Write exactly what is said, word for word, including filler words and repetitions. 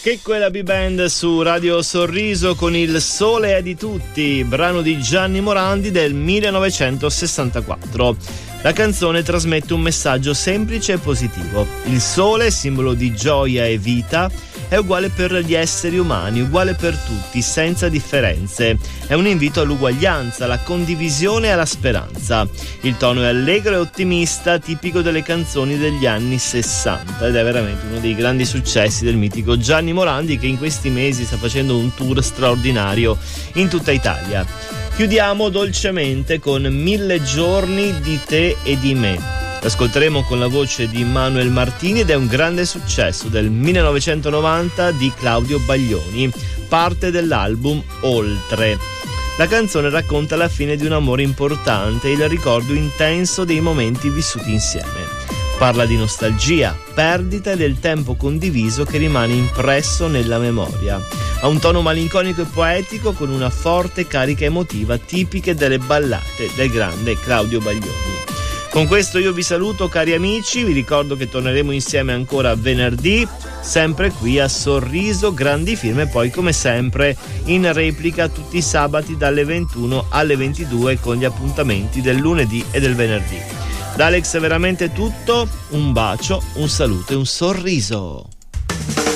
Che quella B-Band su Radio Sorriso con Il sole è di tutti, brano di Gianni Morandi del millenovecentosessantaquattro. La canzone trasmette un messaggio semplice e positivo. Il sole, simbolo di gioia e vita, è uguale per gli esseri umani, uguale per tutti, senza differenze. È un invito all'uguaglianza, alla condivisione e alla speranza. Il tono è allegro e ottimista, tipico delle canzoni degli anni sessanta, ed è veramente uno dei grandi successi del mitico Gianni Morandi, che in questi mesi sta facendo un tour straordinario in tutta Italia. Chiudiamo dolcemente con Mille giorni di te e di me. L'ascolteremo con la voce di Manuel Martini ed è un grande successo del millenovecentonovanta di Claudio Baglioni, parte dell'album Oltre. La canzone racconta la fine di un amore importante e il ricordo intenso dei momenti vissuti insieme. Parla di nostalgia, perdita e del tempo condiviso che rimane impresso nella memoria. Ha un tono malinconico e poetico con una forte carica emotiva tipiche delle ballate del grande Claudio Baglioni. Con questo io vi saluto, cari amici, vi ricordo che torneremo insieme ancora venerdì, sempre qui a Sorriso, grandi film, e poi come sempre in replica tutti i sabati dalle ventuno alle ventidue con gli appuntamenti del lunedì e del venerdì. Da Alex è veramente tutto, un bacio, un saluto e un sorriso.